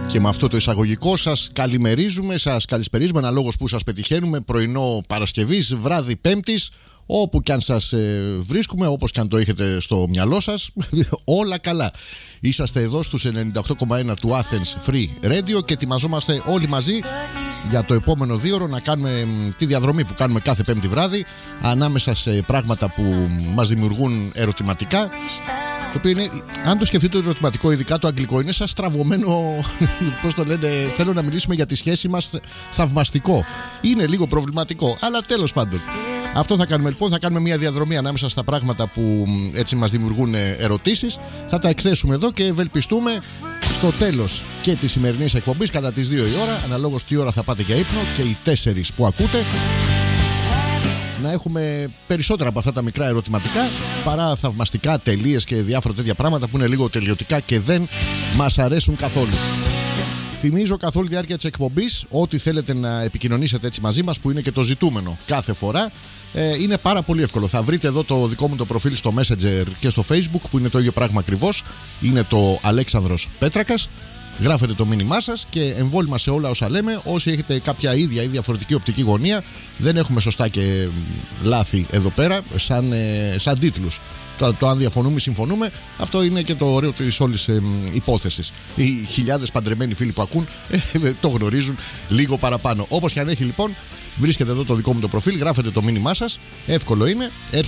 Και με αυτό το εισαγωγικό σας καλημερίζουμε, σας καλησπερίζουμε, αναλόγως που σας πετυχαίνουμε, πρωινό Παρασκευής, βράδυ Πέμπτης, όπου κι αν σας βρίσκουμε, όπως κι αν το έχετε στο μυαλό σας, όλα καλά. Είσαστε εδώ στους 98,1 του Athens Free Radio και ετοιμαζόμαστε όλοι μαζί για το επόμενο 2ωρο να κάνουμε τη διαδρομή που κάνουμε κάθε Πέμπτη βράδυ ανάμεσα σε πράγματα που μας δημιουργούν ερωτηματικά. Το οποίο είναι, αν το σκεφτείτε το ερωτηματικό, ειδικά το αγγλικό, είναι σαν στραβωμένο. Πώς το λένε, θέλω να μιλήσουμε για τη σχέση μας, θαυμαστικό. Είναι λίγο προβληματικό, αλλά τέλος πάντων. Αυτό θα κάνουμε λοιπόν. Θα κάνουμε μια διαδρομή ανάμεσα στα πράγματα που έτσι μας δημιουργούν ερωτήσεις. Θα τα εκθέσουμε εδώ και ευελπιστούμε στο τέλος και της σημερινής εκπομπής, κατά τις 2 η ώρα, αναλόγως τι ώρα θα πάτε για ύπνο και οι 4 που ακούτε, να έχουμε περισσότερα από αυτά τα μικρά ερωτηματικά παρά θαυμαστικά, τελείες και διάφορα τέτοια πράγματα που είναι λίγο τελειωτικά και δεν μας αρέσουν καθόλου. Θυμίζω καθ' όλη τη διάρκεια της εκπομπής ότι θέλετε να επικοινωνήσετε έτσι μαζί μας, που είναι και το ζητούμενο κάθε φορά. Είναι πάρα πολύ εύκολο. Θα βρείτε εδώ το δικό μου το προφίλ στο Messenger και στο Facebook, που είναι το ίδιο πράγμα ακριβώς. Είναι το Αλέξανδρος Πέτρακας. Γράφετε το μήνυμά σας και εμβόλυμα σε όλα όσα λέμε. Όσοι έχετε κάποια ίδια ή διαφορετική οπτική γωνία, δεν έχουμε σωστά και λάθη εδώ πέρα, σαν τίτλους. Το αν διαφωνούμε, συμφωνούμε, αυτό είναι και το ωραίο της όλης υπόθεσης. Οι χιλιάδες παντρεμένοι φίλοι που ακούν το γνωρίζουν λίγο παραπάνω. Όπως και αν έχει λοιπόν, βρίσκετε εδώ το δικό μου το προφίλ, γράφετε το μήνυμά σας. Εύκολο είναι.